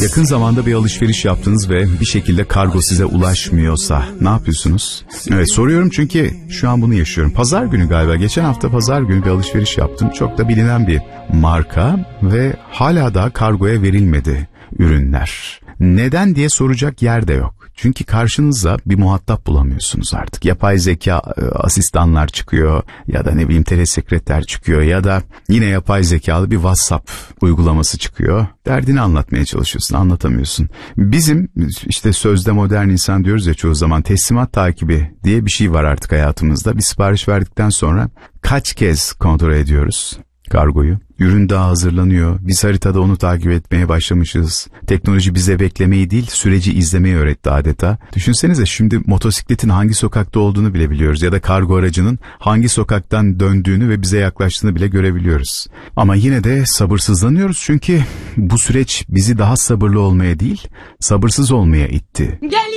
Yakın zamanda bir alışveriş yaptınız ve bir şekilde kargo size ulaşmıyorsa ne yapıyorsunuz? Evet, soruyorum çünkü şu an bunu yaşıyorum. Pazar günü galiba, geçen hafta pazar günü bir alışveriş yaptım. Çok da bilinen bir marka ve hala daha kargoya verilmedi ürünler. Neden diye soracak yer de yok. Çünkü karşınıza bir muhatap bulamıyorsunuz artık. Yapay zeka asistanlar çıkıyor ya da ne bileyim telesekreter çıkıyor ya da yine yapay zekalı bir WhatsApp uygulaması çıkıyor. Derdini anlatmaya çalışıyorsun, anlatamıyorsun. Bizim işte sözde modern insan diyoruz ya çoğu zaman, teslimat takibi diye bir şey var artık hayatımızda. Bir sipariş verdikten sonra kaç kez kontrol ediyoruz kargoyu? Ürün daha hazırlanıyor. Biz haritada onu takip etmeye başlamışız. Teknoloji bize beklemeyi değil, süreci izlemeyi öğretti adeta. Düşünsenize, şimdi motosikletin hangi sokakta olduğunu bile biliyoruz. Ya da kargo aracının hangi sokaktan döndüğünü ve bize yaklaştığını bile görebiliyoruz. Ama yine de sabırsızlanıyoruz çünkü bu süreç bizi daha sabırlı olmaya değil, sabırsız olmaya itti.